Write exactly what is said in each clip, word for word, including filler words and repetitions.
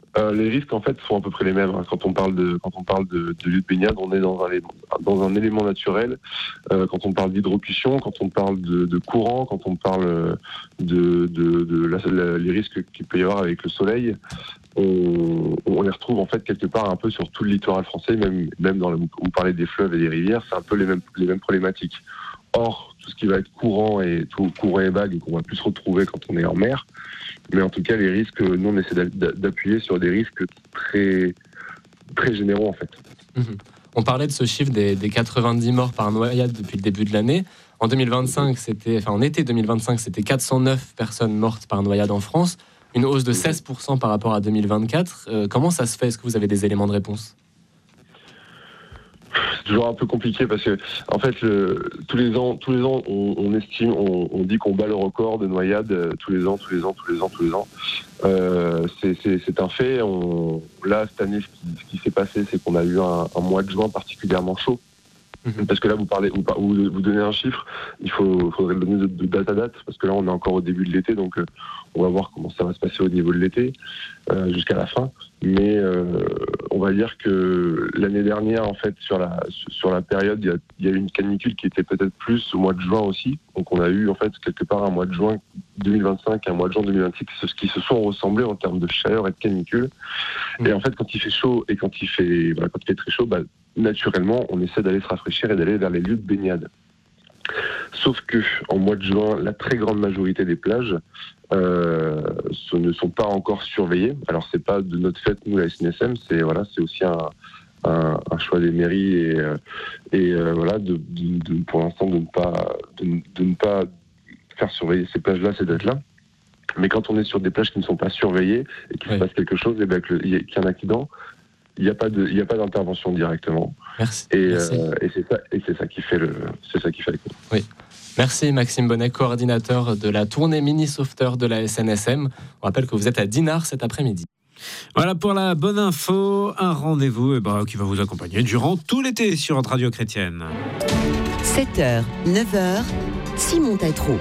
Euh, les risques en fait sont à peu près les mêmes. Hein. Quand on parle de quand on parle de, de lieu de baignade, on est dans un dans un élément naturel. Euh, quand on parle d'hydrocution, quand on parle de, de courant, quand on parle de de, de la, la, les risques qu'il peut y avoir avec le soleil, on, on les retrouve en fait quelque part un peu sur tout le littoral français, même même dans le, on parlait des fleuves et des rivières, c'est un peu les mêmes les mêmes problématiques. Or, tout ce qui va être courant et tout courant et vague qu'on va plus retrouver quand on est en mer. Mais en tout cas, les risques, nous, on essaie d'appuyer sur des risques très, très généraux, en fait. Mmh. On parlait de ce chiffre des, des quatre-vingt-dix morts par noyade depuis le début de l'année. En deux mille vingt-cinq, c'était, enfin, en été deux mille vingt-cinq, c'était quatre cent neuf personnes mortes par noyade en France, une hausse de seize pour cent par rapport à deux mille vingt-quatre. Euh, comment ça se fait ? Est-ce que vous avez des éléments de réponse ? C'est toujours un peu compliqué parce que, en fait, le, tous les ans, tous les ans, on, on estime, on, on dit qu'on bat le record de noyades euh, tous les ans, tous les ans, tous les ans, tous les ans. Euh, c'est, c'est, c'est un fait. On, là, cette année, ce qui, ce qui s'est passé, c'est qu'on a eu un, un mois de juin particulièrement chaud. Mmh. Parce que là, vous parlez, vous, vous, vous donnez un chiffre, il faut, faudrait le donner de, de date à date, parce que là, on est encore au début de l'été, donc euh, on va voir comment ça va se passer au niveau de l'été euh, jusqu'à la fin. Mais euh, on va dire que l'année dernière, en fait, sur la sur la période, il y a, il y a eu une canicule qui était peut-être plus au mois de juin aussi. Donc, on a eu en fait quelque part un mois de juin deux mille vingt-cinq et un mois de juin deux mille vingt-six qui se sont ressemblés en termes de chaleur et de canicule. Mmh. Et en fait, quand il fait chaud et quand il fait, voilà, quand il fait très chaud, bah, naturellement, on essaie d'aller se rafraîchir et d'aller vers les lieux de baignade. Sauf que en mois de juin, la très grande majorité des plages euh, ce ne sont pas encore surveillées. Alors c'est pas de notre fait nous la S N S M, c'est voilà, c'est aussi un, un, un choix des mairies et, euh, et euh, voilà de, de, de, pour l'instant de ne pas de, de ne pas faire surveiller ces plages-là, ces dates-là. Mais quand on est sur des plages qui ne sont pas surveillées et qu'il oui. se passe quelque chose, et bien qu'il y a un accident, il n'y a pas de, il n'y a pas d'intervention directement. Merci. Et, Merci. Euh, et c'est ça, et c'est ça qui fait le, c'est ça qui fait le coup. Oui. Merci Maxime Bonnet, coordinateur de la tournée Mini Sauveteur de la S N S M. On rappelle que vous êtes à Dinard cet après-midi. Voilà pour la bonne info, un rendez-vous eh ben, qui va vous accompagner durant tout l'été sur notre radio chrétienne. sept heures, neuf heures, Simon Tétrault.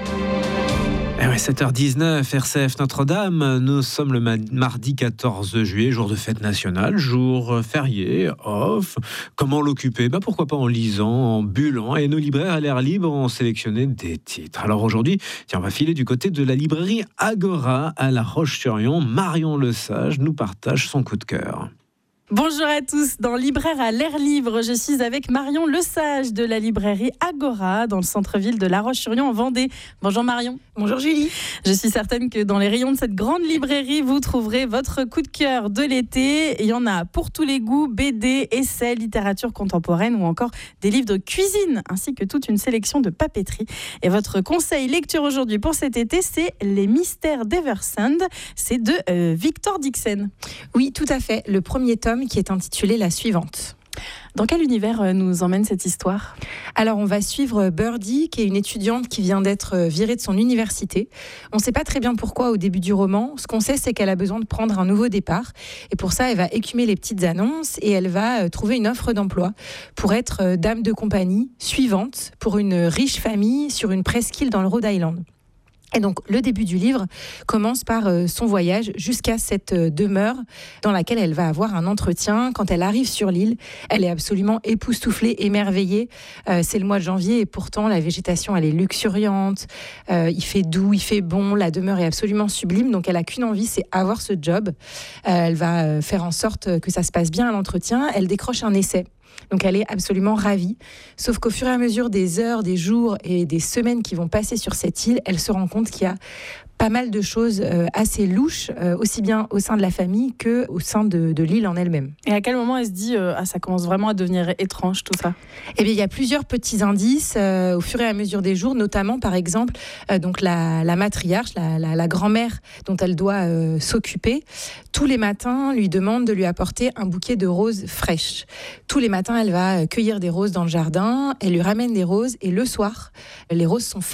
Eh ouais, sept heures dix-neuf, R C F Notre-Dame, nous sommes le mardi quatorze juillet, jour de fête nationale, jour férié, off. Comment l'occuper ? Bah pourquoi pas en lisant, en bullant. Et nos libraires à l'air libre ont sélectionné des titres. Alors aujourd'hui, tiens, on va filer du côté de la librairie Agora à La Roche-sur-Yon. Marion Lesage nous partage son coup de cœur. Bonjour à tous, dans Libraire à l'air libre, je suis avec Marion Lesage de la librairie Agora dans le centre-ville de La Roche-sur-Yon en Vendée. Bonjour Marion. Bonjour Julie. Je suis certaine que dans les rayons de cette grande librairie, vous trouverez votre coup de cœur de l'été. Il y en a pour tous les goûts, B D, essais, littérature contemporaine ou encore des livres de cuisine ainsi que toute une sélection de papeterie. Et votre conseil lecture aujourd'hui pour cet été, c'est Les Mystères d'Eversand. C'est de euh, Victor Dixon. Oui, tout à fait. Le premier tome qui est intitulé La Suivante. Dans quel univers nous emmène cette histoire ? Alors, on va suivre Birdie, qui est une étudiante qui vient d'être virée de son université. On ne sait pas très bien pourquoi au début du roman. Ce qu'on sait, c'est qu'elle a besoin de prendre un nouveau départ. Et pour ça, elle va écumer les petites annonces et elle va trouver une offre d'emploi pour être dame de compagnie suivante pour une riche famille sur une presqu'île dans le Rhode Island. Et donc, le début du livre commence par euh, son voyage jusqu'à cette euh, demeure dans laquelle elle va avoir un entretien. Quand elle arrive sur l'île, elle est absolument époustouflée, émerveillée. Euh, c'est le mois de janvier et pourtant, la végétation, elle est luxuriante. Euh, il fait doux, il fait bon. La demeure est absolument sublime. Donc, elle n'a qu'une envie, c'est avoir ce job. Euh, elle va euh, faire en sorte que ça se passe bien à l'entretien. Elle décroche un essai. Donc elle est absolument ravie. Sauf qu'au fur et à mesure des heures, des jours et des semaines qui vont passer sur cette île, elle se rend compte qu'il y a pas mal de choses euh, assez louches, euh, aussi bien au sein de la famille qu'au sein de, de l'île en elle-même. Et à quel moment elle se dit euh, ah, ça commence vraiment à devenir étrange tout ça ? Eh bien, il y a plusieurs petits indices euh, au fur et à mesure des jours, notamment par exemple euh, donc la, la matriarche, la, la, la grand-mère dont elle doit euh, s'occuper, tous les matins lui demande de lui apporter un bouquet de roses fraîches. Tous les matins, elle va cueillir des roses dans le jardin, elle lui ramène des roses et le soir, les roses sont fanées.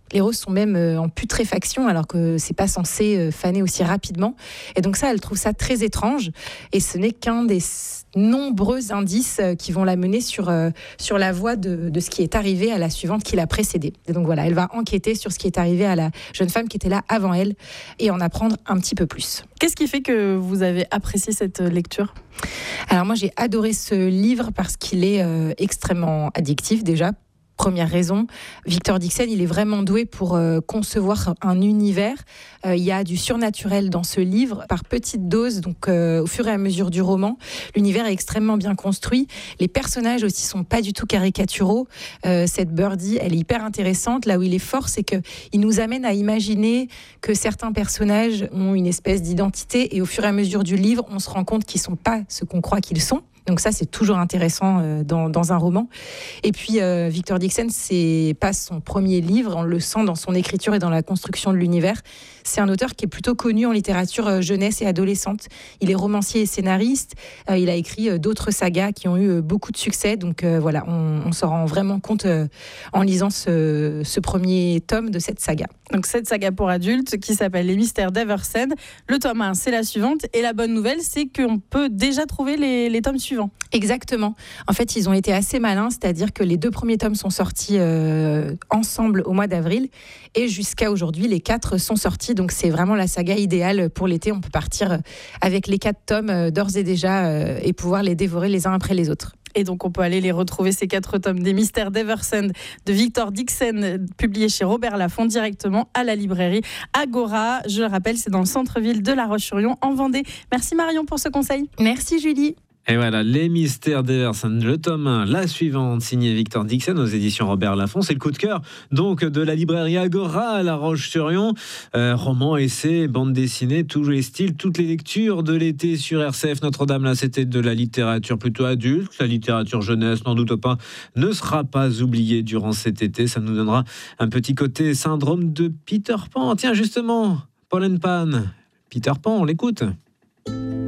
Les roses sont même euh, en putréfaction alors que c'est pas censé euh, faner aussi rapidement. Et donc ça, elle trouve ça très étrange. Et ce n'est qu'un des nombreux indices euh, qui vont la mener sur, euh, sur la voie de, de ce qui est arrivé à la suivante qui l'a précédée. Et donc voilà, elle va enquêter sur ce qui est arrivé à la jeune femme qui était là avant elle et en apprendre un petit peu plus. Qu'est-ce qui fait que vous avez apprécié cette lecture ? Alors moi, j'ai adoré ce livre parce qu'il est euh, extrêmement addictif déjà. Première raison, Victor Dixon, il est vraiment doué pour euh, concevoir un univers. Euh, il y a du surnaturel dans ce livre par petites doses, donc euh, au fur et à mesure du roman. L'univers est extrêmement bien construit. Les personnages aussi sont pas du tout caricaturaux. Euh, cette Birdie, elle est hyper intéressante. Là où il est fort, c'est que il nous amène à imaginer que certains personnages ont une espèce d'identité et au fur et à mesure du livre, on se rend compte qu'ils sont pas ce qu'on croit qu'ils sont. Donc ça, c'est toujours intéressant euh, dans, dans un roman. Et puis, euh, Victor Dixon, c'est pas son premier livre. On le sent dans son écriture et dans la construction de l'univers. C'est un auteur qui est plutôt connu en littérature euh, jeunesse et adolescente. Il est romancier et scénariste. Euh, il a écrit euh, d'autres sagas qui ont eu euh, beaucoup de succès. Donc euh, voilà, on, on s'en rend vraiment compte euh, en lisant ce, ce premier tome de cette saga. Donc cette saga pour adultes qui s'appelle Les Mystères d'Eversend. Le tome un, c'est la suivante. Et la bonne nouvelle, c'est qu'on peut déjà trouver les, les tomes suivants. Exactement. En fait, ils ont été assez malins, c'est-à-dire que les deux premiers tomes sont sortis euh, ensemble au mois d'avril et jusqu'à aujourd'hui, les quatre sont sortis. Donc, c'est vraiment la saga idéale pour l'été. On peut partir avec les quatre tomes euh, d'ores et déjà euh, et pouvoir les dévorer les uns après les autres. Et donc, on peut aller les retrouver, ces quatre tomes des Mystères d'Eversend de Victor Dixon, publiés chez Robert Laffont directement à la librairie Agora. Je le rappelle, c'est dans le centre-ville de La Roche-sur-Yon, en Vendée. Merci Marion pour ce conseil. Merci Julie. Et voilà, Les Mystères d'Eversend, le tome un, la suivante, signée Victor Dixon aux éditions Robert Laffont. C'est le coup de cœur donc de la librairie Agora à La Roche-sur-Yon. Euh, roman, essai, bande dessinée, tous les styles, toutes les lectures de l'été sur R C F Notre-Dame. Là, c'était de la littérature plutôt adulte. La littérature jeunesse, n'en doute pas, ne sera pas oubliée durant cet été. Ça nous donnera un petit côté syndrome de Peter Pan. Tiens, justement, Paul and Pan, Peter Pan, on l'écoute.